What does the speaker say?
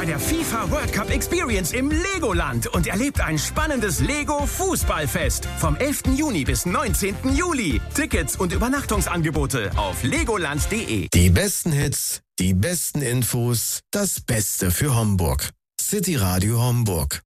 bei der FIFA World Cup Experience im Legoland und erlebt ein spannendes Lego-Fußballfest vom 11. Juni bis 19. Juli. Tickets und Übernachtungsangebote auf legoland.de. Die besten Hits, die besten Infos, das Beste für Homburg. City Radio Homburg.